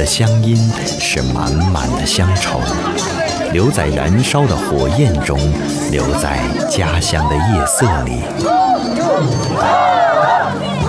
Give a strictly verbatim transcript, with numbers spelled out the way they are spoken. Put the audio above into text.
的乡音是满满的乡愁，留在燃烧的火焰中，留在家乡的夜色里。